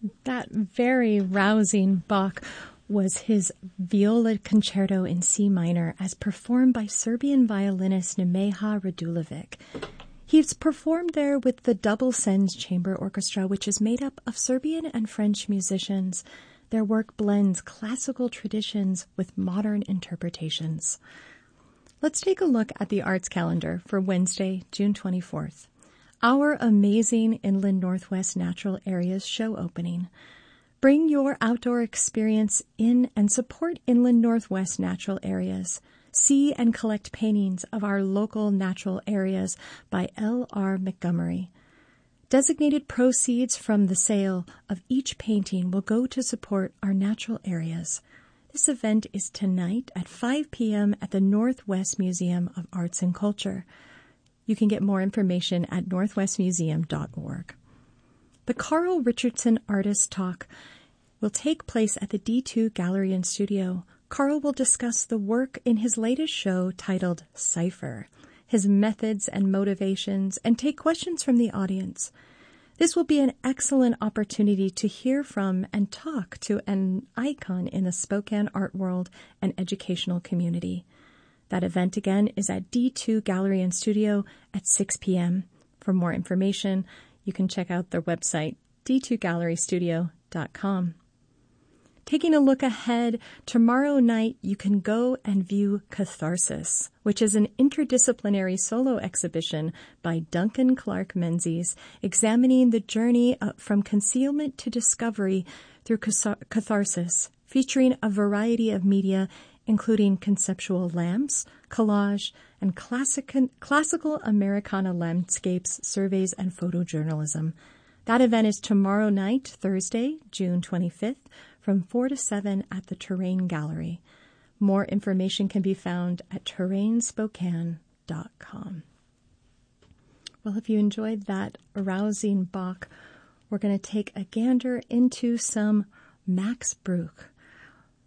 That very rousing Bach was his Viola Concerto in C minor as performed by Serbian violinist Nemeha Radulovic. He's performed there with the Double Sens Chamber Orchestra, which is made up of Serbian and French musicians. Their work blends classical traditions with modern interpretations. Let's take a look at the arts calendar for Wednesday, June 24th. Our amazing Inland Northwest Natural Areas show opening. Bring your outdoor experience in and support Inland Northwest Natural Areas. See and collect paintings of our local natural areas by L.R. Montgomery. Designated proceeds from the sale of each painting will go to support our natural areas. This event is tonight at 5 p.m. at the Northwest Museum of Arts and Culture. You can get more information at northwestmuseum.org. The Carl Richardson Artist Talk will take place at the D2 Gallery and Studio. Carl will discuss the work in his latest show titled Cipher, his methods and motivations, and take questions from the audience. This will be an excellent opportunity to hear from and talk to an icon in the Spokane art world and educational community. That event again is at D2 Gallery and Studio at 6 p.m. For more information, you can check out their website, d2gallerystudio.com. Taking a look ahead, tomorrow night you can go and view Catharsis, which is an interdisciplinary solo exhibition by Duncan Clark Menzies, examining the journey from concealment to discovery through catharsis, featuring a variety of media, including conceptual lamps, collage, and classical Americana landscapes, surveys, and photojournalism. That event is tomorrow night, Thursday, June 25th, from 4 to 7 at the Terrain Gallery. More information can be found at terrainspokane.com. Well, if you enjoyed that rousing Bach, we're going to take a gander into some Max Bruch.